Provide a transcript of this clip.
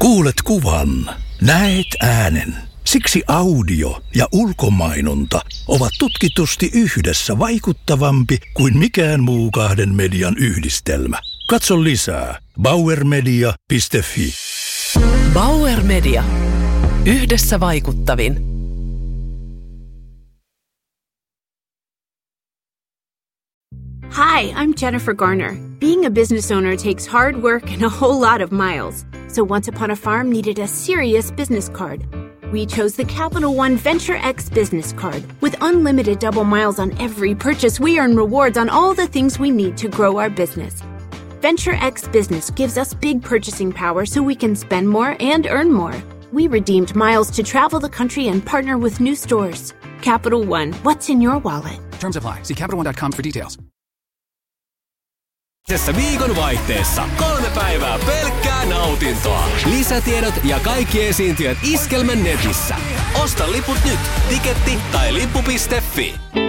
Kuulet kuvan, näet äänen. Siksi audio ja ulkomainonta ovat tutkitusti yhdessä vaikuttavampi kuin mikään muu kahden median yhdistelmä. Katso lisää bauermedia.fi. Bauer Media. Yhdessä vaikuttavin. Hi, I'm Jennifer Garner. Being a business owner takes hard work and a whole lot of miles. So Once Upon a Farm needed a serious business card. We chose the Capital One Venture X business card. With unlimited double miles on every purchase, we earn rewards on all the things we need to grow our business. Venture X Business gives us big purchasing power so we can spend more and earn more. We redeemed miles to travel the country and partner with new stores. Capital One, what's in your wallet? Terms apply. See CapitalOne.com for details. Tässä viikon vaihteessa 3 päivää pelkkää nautintoa. Lisätiedot ja kaikki esiintyjät Iskelmän netissä. Osta liput nyt. Tiketti tai lippu.fi.